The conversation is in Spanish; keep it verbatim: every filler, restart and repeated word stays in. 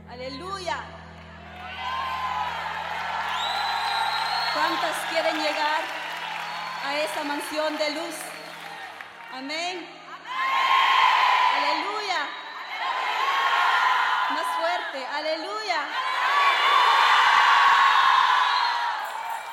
Aleluya. ¿Cuántas quieren llegar a esa mansión de luz? Amén. Aleluya. Más fuerte. Aleluya.